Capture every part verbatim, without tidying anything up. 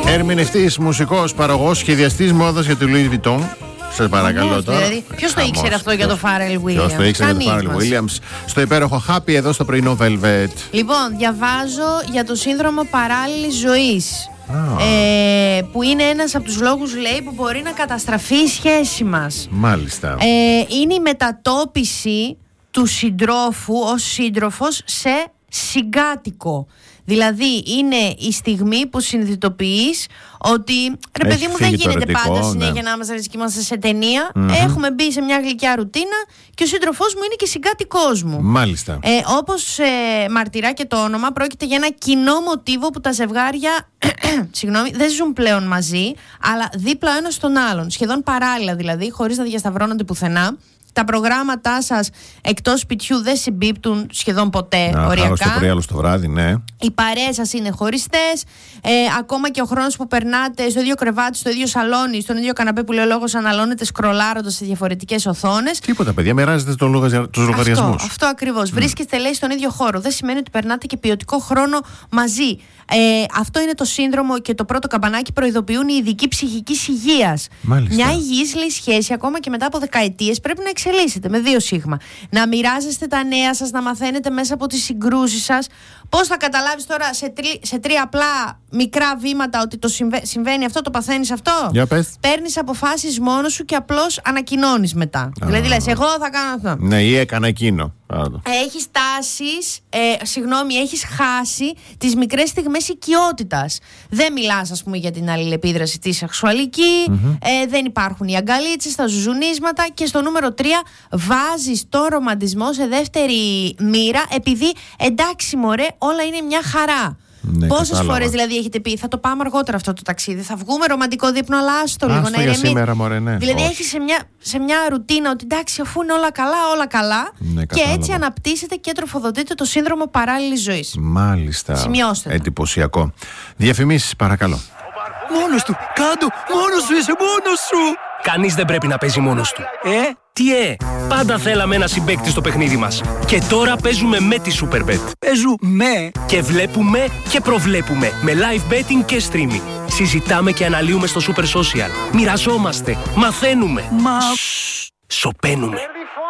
Ερμηνευτής, μουσικός, παραγωγός, σχεδιαστής μόδας για τη Louis Vuitton. Σε παρακαλώ Χαμός, τώρα. Δηλαδή, ποιος το ήξερε αυτό για το Pharrell Williams? Ποιος το ήξερε για το Pharrell Williams? Στο υπέροχο Happy εδώ στο πρωινό Velvet. Λοιπόν, διαβάζω για το σύνδρομο παράλληλης ζωής. Oh. Ε, που είναι ένας από τους λόγους, λέει, που μπορεί να καταστραφεί η σχέση μας. Μάλιστα. Ε, είναι η μετατόπιση του συντρόφου ως σύντροφος σε συγκάτοικο. Δηλαδή είναι η στιγμή που συνειδητοποιείς ότι ρε παιδί μου, δεν γίνεται πάντα συνέχεια ναι. να είμαστε και είμαστε σε ταινία. Mm-hmm. Έχουμε μπει σε μια γλυκιά ρουτίνα και ο σύντροφός μου είναι και συγκάτοικός μου. Μάλιστα. Ε, όπως ε, μαρτυρά και το όνομα, πρόκειται για ένα κοινό μοτίβο που τα ζευγάρια συγγνώμη, δεν ζουν πλέον μαζί, αλλά δίπλα ο ένας στον άλλον. Σχεδόν παράλληλα δηλαδή, χωρίς να διασταυρώνονται πουθενά. Τα προγράμματά σας εκτός σπιτιού δεν συμπίπτουν σχεδόν ποτέ. Να, οριακά. Άλλο στο πρωί, άλλο στο βράδυ, ναι. Οι παρέες σας είναι χωριστές. Ε, ακόμα και ο χρόνος που περνάτε στο ίδιο κρεβάτι, στο ίδιο σαλόνι, στον ίδιο καναπέ που λέει ο λόγος, αναλώνετε σκρολάροντας σε διαφορετικές οθόνες. Τίποτα, παιδιά, μοιράζετε τους λογαριασμούς. Αυτό, αυτό ακριβώς. Mm. Βρίσκεστε, λέει, στον ίδιο χώρο. Δεν σημαίνει ότι περνάτε και ποιοτικό χρόνο μαζί. Ε, αυτό είναι το σύνδρομο και το πρώτο καμπανάκι προειδοποιούν οι ειδικοί ψυχικής υγείας. Μάλιστα. Μια υγιής, λέει, σχέση, ακόμα και μετά από δεκαετίες, πρέπει να εξελίσσεται με δύο σίγμα. Να μοιράζεστε τα νέα σας, να μαθαίνετε μέσα από τις συγκρούσεις σας. Πώς θα καταλάβεις τώρα σε, τρι, σε τρία απλά μικρά βήματα ότι το συμβα... συμβαίνει αυτό, το παθαίνεις αυτό? Για πες. Παίρνεις αποφάσεις μόνος σου και απλώς ανακοινώνεις μετά. Oh. Δηλαδή λες, εγώ θα κάνω αυτό. Ναι, ή έκανα εκείνο. Έχεις τάσεις, ε, συγγνώμη, έχεις χάσει τις μικρές στιγμές οικειότητας. Δεν μιλάς, ας πούμε, για την αλληλεπίδραση τη σεξουαλική, mm-hmm. ε, δεν υπάρχουν οι αγκαλίτσες, τα ζουζουνίσματα. Και στο νούμερο τρία βάζεις το ρομαντισμό σε δεύτερη μοίρα, επειδή εντάξει μωρέ, όλα είναι μια χαρά. Ναι, πόσες φορές δηλαδή έχετε πει, θα το πάμε αργότερα αυτό το ταξίδι, θα βγούμε ρομαντικό δείπνο, αλλά άστο λίγο να ηρεμεί. Δηλαδή έχεις σε μια, σε μια ρουτίνα ότι εντάξει, αφού είναι όλα καλά, όλα καλά. Ναι, και έτσι αναπτύσσεται και τροφοδοτείται το σύνδρομο παράλληλης ζωής. Μάλιστα. Σημειώστε. Εντυπωσιακό. Διαφημίσεις, παρακαλώ. Μόνος του, κάτω, μόνος σου είσαι, μόνος σου. Κανείς δεν πρέπει να παίζει μόνος του. Ε? Τι ε, πάντα θέλαμε ένα συμπαίκτη στο παιχνίδι μας. Και τώρα παίζουμε με τη Superbet. Παίζουμε. Και βλέπουμε και προβλέπουμε με live betting και streaming. Συζητάμε και αναλύουμε στο Super Social. Μοιραζόμαστε, μαθαίνουμε. Μα... Σωπαίνουμε.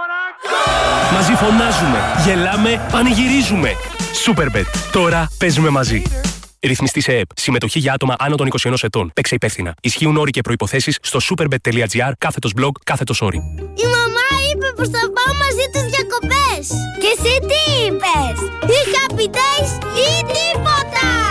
Μαζί φωνάζουμε, γελάμε, πανηγυρίζουμε. Superbet. Τώρα παίζουμε μαζί. Ρυθμιστή σε ΕΕΠ. Συμμετοχή για άτομα άνω των είκοσι ενός ετών. Παίξε υπεύθυνα. Ισχύουν όροι και προϋποθέσεις στο superbet.gr κάθετος blog κάθετος όροι. Η μαμά είπε πως θα πάω μαζί τους διακοπές. Και εσύ τι είπες? Ή happy days ή τίποτα.